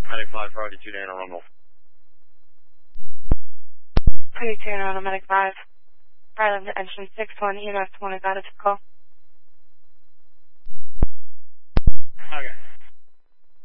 Medic 5, priority 2 to Anne Arundel. Priority 2 to Medic 5. Pilot engine 61, EMS 1 is out of call.